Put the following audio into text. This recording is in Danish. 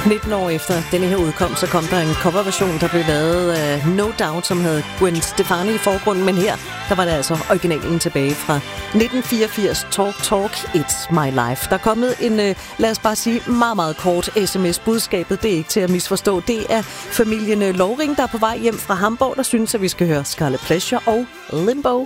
19 år efter denne her udkom, så kom der en coverversion, der blev lavet af No Doubt, som havde Gwen Stefani i forgrunden, men her, der var det altså originalen tilbage fra 1984, Talk Talk, It's My Life. Der er kommet en, lad os bare sige, meget, meget kort sms-budskabet. Det er ikke til at misforstå. Det er familien Lovring, der er på vej hjem fra Hamburg, der synes, at vi skal høre Scarlet Pleasure og Limbo.